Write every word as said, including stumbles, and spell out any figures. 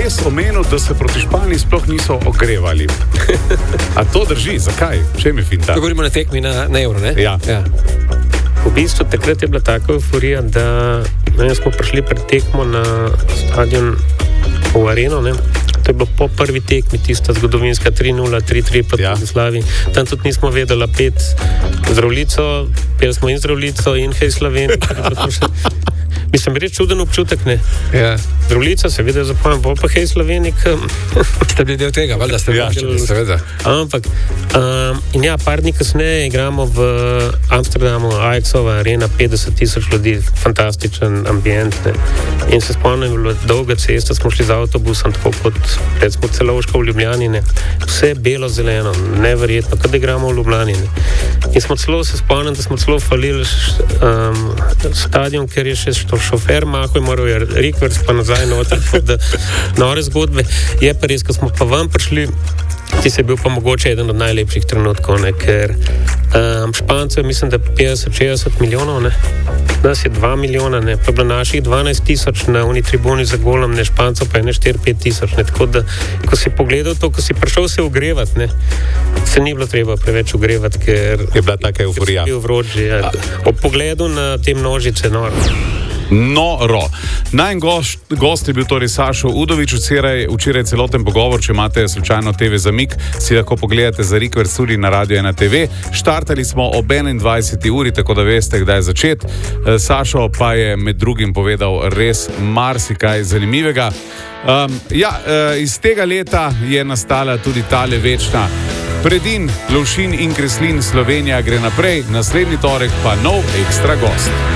res omenil, da se proti Španiji sploh niso ogrevali. A to drži? Zakaj? Če mi finta? Govorimo na tekmi na, na Euro, ne? Ja. ja. V bistvu takrat je bila taka euforija, da ne, smo prišli pred tekmo na stadion v Areno, ne. To je bilo po prvi tekmi, tista zgodovinska tri nula, tri tri proti Ja. Jugoslaviji. Tam tudi nismo vedeli pet zdravljico, peli smo in zdravljico in hej Slovenija. Mislim, reč čuden občutek, ne. Ja. Zdravljica, seveda zapomnim, bolj pa hej Slovenik. Ste bili del tega, valjda ste Ja, bili, seveda. Ampak, um, in ja, par dni kasneje igramo v Amsterdamu, Ajaxova arena, petdeset tisoč ljudi, fantastičen ambient, ne. In se spomnim, je bila dolga cesta, smo šli z avtobusom, tako kot recimo Celovška v Ljubljani, ne. Vse belo-zeleno, neverjetno, kad igramo v Ljubljani, ne. In smo celo, se spomnim, da smo celo falili um, stadion, ker je še šofer mahal in moral je rikverc pa nazaj noter, da nore zgodbe. Je pa res, ko smo pa vam prišli, ti se je bil pa mogoče eden od najlepših trenutkov, ne, ker um, Špancev mislim, da petdeset šestdeset milijonov, ne, nas je dva milijona, ne, pa je bilo naših dvanajst tisoč na uni tribuni za golom, ne, Špancev pa je ne štiri pet tisoč, ne, tako da, ko si pogledal to, ko si prišel se ogrevat, ne, se ni bilo treba preveč ogrevat, ker Je bila taka euforija. je bil vroč, ja. Ob pogledu na te množice, noro. Noro. Najn gost, gost je bil torej Sašo Udovič, včeraj, včeraj celoten pogovor, če imate slučajno te ve zamik, si lahko pogledate za Rikverc tudi na Radio ena te ve. Štartali smo ob enaindvajseti uri, tako da veste, kdaj začeti. Sašo pa je med drugim povedal res marsikaj zanimivega. Um, ja, iz tega leta je nastala tudi tale večna Predin, Lovšin in Kreslin, Slovenija gre naprej, naslednji torek pa nov ekstra gost.